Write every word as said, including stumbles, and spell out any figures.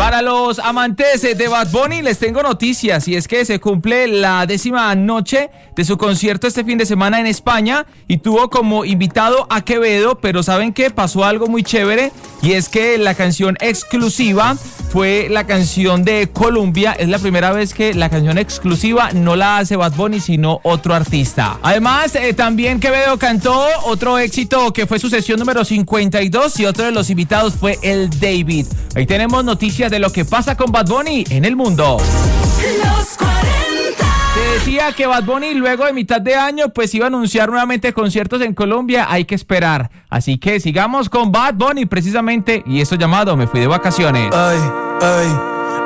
Para los amantes de Bad Bunny les tengo noticias, y es que se cumple la décima noche de su concierto este fin de semana en España y tuvo como invitado a Quevedo, pero ¿saben qué? Pasó algo muy chévere, y es que la canción exclusiva fue la canción de Colombia. Es la primera vez que la canción exclusiva no la hace Bad Bunny sino otro artista. Además, eh, también Quevedo cantó otro éxito que fue su sesión número cincuenta y dos, y otro de los invitados fue el David. Ahí tenemos noticias de lo que pasa con Bad Bunny en el mundo. Los cuarenta. Se decía que Bad Bunny luego de mitad de año pues iba a anunciar nuevamente conciertos en Colombia. Hay que esperar. Así que sigamos con Bad Bunny precisamente, y esto llamado Me Fui de Vacaciones. Ay, ay.